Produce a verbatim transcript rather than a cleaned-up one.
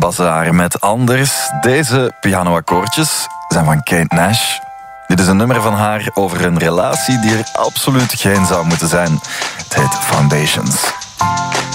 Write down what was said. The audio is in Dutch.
Bazaar met Anders. Deze pianoakkoordjes zijn van Kate Nash. Dit is een nummer van haar over een relatie die er absoluut geen zou moeten zijn. Het heet Foundations.